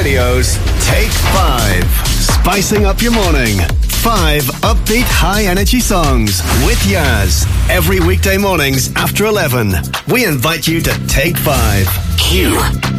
Radio's Take 5. Spicing up your morning. 5 upbeat, high-energy songs with Yaz. Every weekday mornings after 11. We invite you to Take 5. Q